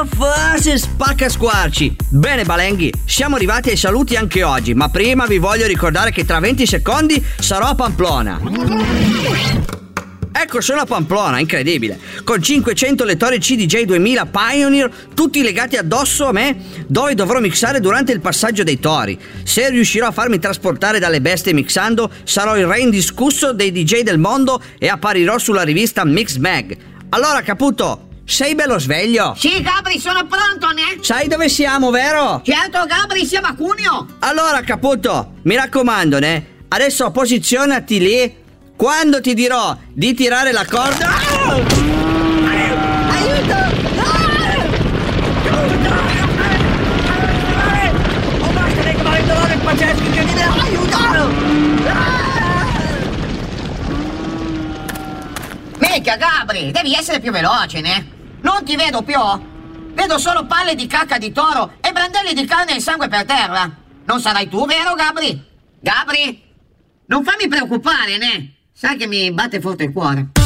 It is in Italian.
fase spacca squarci. Bene Balenghi, siamo arrivati ai saluti anche oggi, ma prima vi voglio ricordare che tra 20 secondi sarò a Pamplona. Ecco, sono a Pamplona, incredibile, con 500 lettori CDJ 2000 Pioneer, tutti legati addosso a me, dove dovrò mixare durante il passaggio dei tori. Se riuscirò a farmi trasportare dalle bestie mixando, sarò il re indiscusso dei DJ del mondo e apparirò sulla rivista Mix Mag. Allora, Caputo, sei bello sveglio? Sì, Gabri, sono pronto, ne? Sai dove siamo, vero? Certo, Gabri, siamo a Cuneo. Allora, Caputo, mi raccomando, ne? Adesso posizionati lì. Quando ti dirò di tirare la corda... Aiuto! Oh, basta, ecco, ma il dolore è pazzesco, incredibile! Aiuto! Minchia, Gabri, devi essere più veloce, ne? Non ti vedo più. Vedo solo palle di cacca di toro e brandelli di carne e sangue per terra. Non sarai tu, vero, Gabri? Gabri? Non fammi preoccupare, ne? Sai che mi batte forte il cuore.